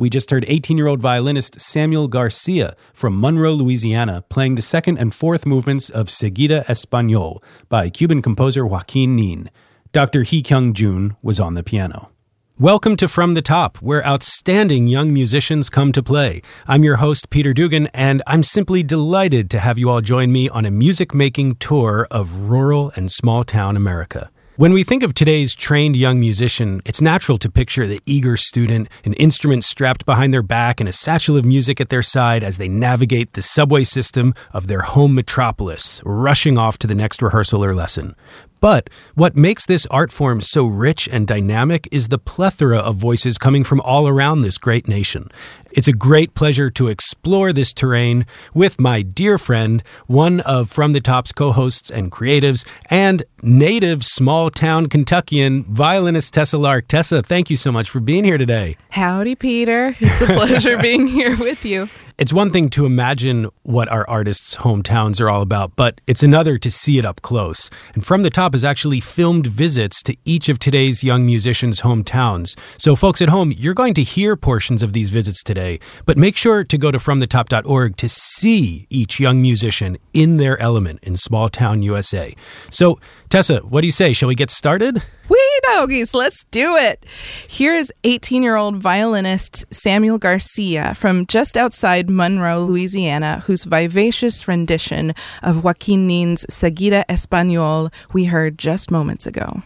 We just heard 18-year-old violinist Samuel Garcia from Monroe, Louisiana, playing the second and fourth movements of Seguida Español by Cuban composer Joaquin Nin. Dr. Hee Kyung-jun was on the piano. Welcome to From the Top, where outstanding young musicians come to play. I'm your host, Peter Dugan, and I'm simply delighted to have you all join me on a music-making tour of rural and small-town America. When we think of today's trained young musician, it's natural to picture the eager student, an instrument strapped behind their back and a satchel of music at their side as they navigate the subway system of their home metropolis, rushing off to the next rehearsal or lesson. But what makes this art form so rich and dynamic is the plethora of voices coming from all around this great nation. It's a great pleasure to explore this terrain with my dear friend, one of From the Top's co-hosts and creatives, and native small-town Kentuckian violinist Tessa Lark. Tessa, thank you so much for being here today. Howdy, Peter. It's a pleasure being here with you. It's one thing to imagine what our artists' hometowns are all about, but it's another to see it up close. And From the Top has actually filmed visits to each of today's young musicians' hometowns. So folks at home, you're going to hear portions of these visits today, but make sure to go to fromthetop.org to see each young musician in their element in small-town USA. So, Tessa, what do you say? Shall we get started? Wee doggies, let's do it. Here's 18-year-old violinist Samuel Garcia from just outside Monroe, Louisiana, whose vivacious rendition of Joaquin Nin's Seguida Español we heard just moments ago.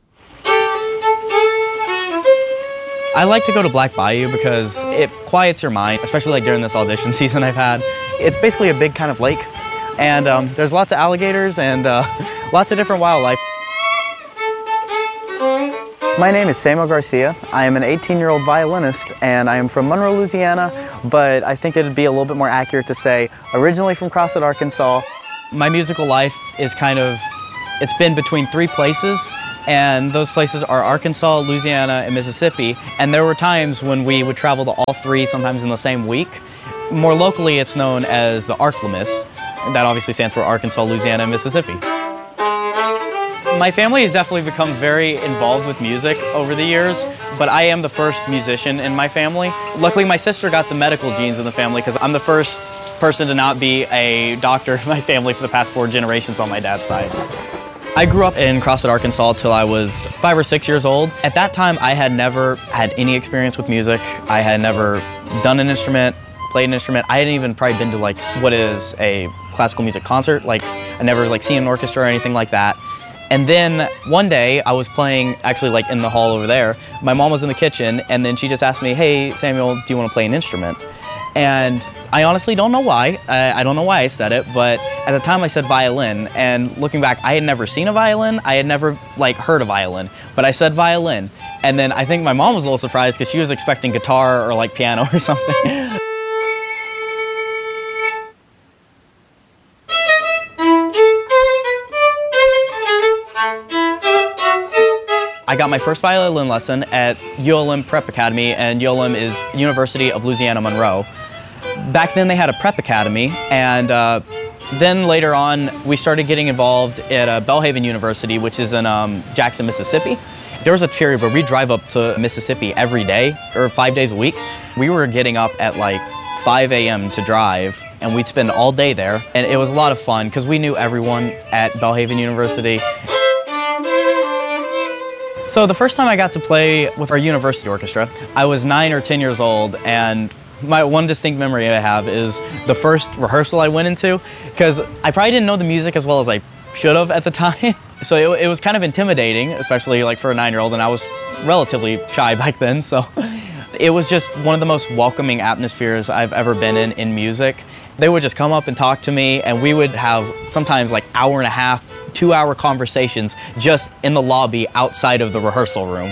I like to go to Black Bayou because it quiets your mind, especially like during this audition season I've had. It's basically a big kind of lake, and there's lots of alligators and lots of different wildlife. My name is Samuel Garcia. I am an 18-year-old violinist, and I am from Monroe, Louisiana, but I think it'd be a little bit more accurate to say originally from Crossett, Arkansas. My musical life is it's been between three places, and those places are Arkansas, Louisiana, and Mississippi, and there were times when we would travel to all three, sometimes in the same week. More locally, it's known as the ARCLMIS, and that obviously stands for Arkansas, Louisiana, and Mississippi. My family has definitely become very involved with music over the years, but I am the first musician in my family. Luckily, my sister got the medical genes in the family because I'm the first person to not be a doctor in my family for the past 4 generations on my dad's side. I grew up in Crossett, Arkansas till I was 5 or 6 years old. At that time, I had never had any experience with music. I had never done an instrument, played an instrument. I hadn't even probably been to like what is a classical music concert. Like I never like seen an orchestra or anything like that. And then one day I was playing actually like in the hall over there. My mom was in the kitchen and then she just asked me, "Hey Samuel, do you want to play an instrument?" And I honestly don't know why. I don't know why I said it, but at the time I said violin, and looking back, I had never seen a violin. I had never like heard a violin, but I said violin. And then I think my mom was a little surprised because she was expecting guitar or like piano or something. I got my first violin lesson at ULM Prep Academy, and ULM is University of Louisiana Monroe. Back then they had a prep academy, and then later on we started getting involved at Belhaven University, which is in Jackson, Mississippi. There was a period where we drive up to Mississippi every day, or 5 days a week. We were getting up at like 5 a.m. to drive, and we'd spend all day there, and it was a lot of fun because we knew everyone at Belhaven University. So the first time I got to play with our university orchestra, I was 9 or 10 years old, and my one distinct memory I have is the first rehearsal I went into, because I probably didn't know the music as well as I should have at the time. So it was kind of intimidating, especially like for a 9-year-old, and I was relatively shy back then, so it was just one of the most welcoming atmospheres I've ever been in music. They would just come up and talk to me, and we would have sometimes like hour and a half, 2-hour conversations just in the lobby outside of the rehearsal room.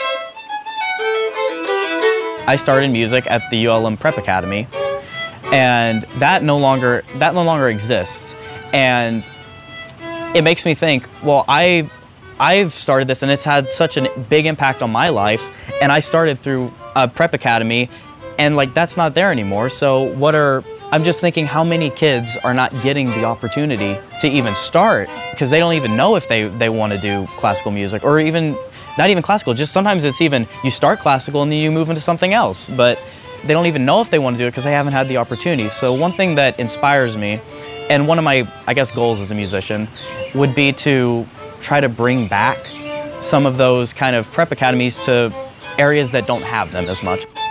I started music at the ULM Prep Academy, and that no longer exists. And it makes me think, well, I've started this and it's had such a big impact on my life, and I started through a prep academy, and like that's not there anymore. So I'm just thinking how many kids are not getting the opportunity to even start because they don't even know if they want to do classical music, or even not even classical, just sometimes it's even you start classical and then you move into something else. But they don't even know if they want to do it because they haven't had the opportunity. So one thing that inspires me, and one of my, I guess, goals as a musician, would be to try to bring back some of those kind of prep academies to areas that don't have them as much.